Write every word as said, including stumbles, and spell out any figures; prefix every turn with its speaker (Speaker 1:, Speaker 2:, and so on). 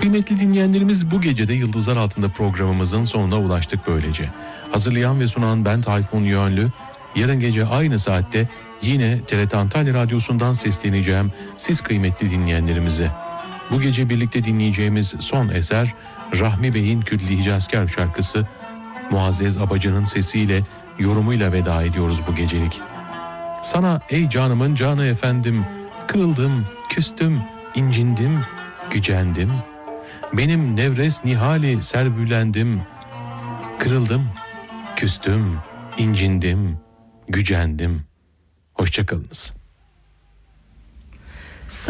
Speaker 1: Kıymetli dinleyenlerimiz, bu gece de Yıldızlar Altında programımızın sonuna ulaştık böylece. Hazırlayan ve sunan ben Tayfun Yönlü. Yarın gece aynı saatte yine T R T Antalya Radyosu'ndan sesleneceğim siz kıymetli dinleyenlerimize. Bu gece birlikte dinleyeceğimiz son eser Rahmi Bey'in Külli Hicazkar şarkısı. Muazzez Abacı'nın sesiyle, yorumuyla veda ediyoruz bu gecelik. Sana ey canımın canı efendim, kırıldım, küstüm, incindim, gücendim. Benim nevres nihali serbülendim, kırıldım, küstüm, incindim, gücendim. Hoşça kalınız.